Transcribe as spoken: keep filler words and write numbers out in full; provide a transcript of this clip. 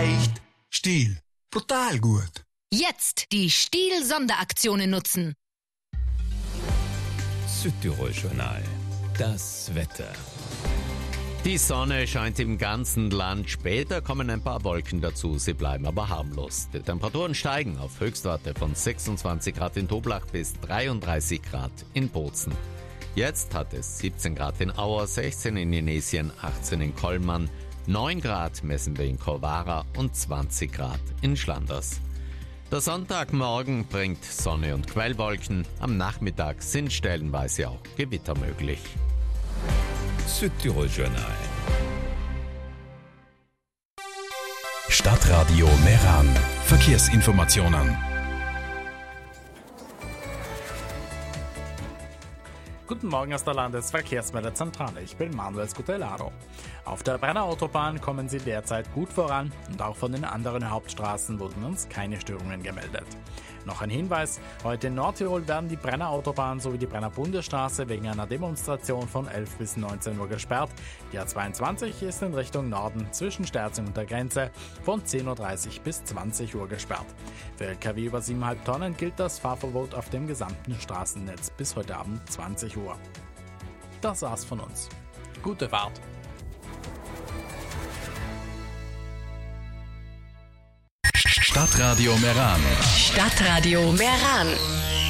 leicht. Stiel. Brutal gut. Jetzt die Stiel-Sonderaktionen nutzen. Südtirol-Journal. Das Wetter. Die Sonne scheint im ganzen Land. Später kommen ein paar Wolken dazu, sie bleiben aber harmlos. Die Temperaturen steigen auf Höchstwerte von sechsundzwanzig Grad in Toblach bis dreiunddreißig Grad in Bozen. Jetzt hat es siebzehn Grad in Auer, sechzehn in Inesien, achtzehn in Kollmann, neun Grad messen wir in Corvara und zwanzig Grad in Schlanders. Der Sonntagmorgen bringt Sonne und Quellwolken. Am Nachmittag sind stellenweise auch Gewitter möglich. Südtirol-Journal. Stadtradio Meran. Verkehrsinformationen. Guten Morgen aus der Landesverkehrsmeldezentrale. Ich bin Manuel Scutellaro. Auf der Brenner Autobahn kommen Sie derzeit gut voran und auch von den anderen Hauptstraßen wurden uns keine Störungen gemeldet. Noch ein Hinweis: Heute in Nordtirol werden die Brenner Autobahn sowie die Brenner Bundesstraße wegen einer Demonstration von elf bis neunzehn Uhr gesperrt. Die A zweiundzwanzig ist in Richtung Norden zwischen Sterzing und der Grenze von zehn Uhr dreißig bis zwanzig Uhr gesperrt. Für L K W über sieben Komma fünf Tonnen gilt das Fahrverbot auf dem gesamten Straßennetz bis heute Abend zwanzig Uhr. Das war's von uns. Gute Fahrt! Stadtradio Meran. Stadtradio Meran.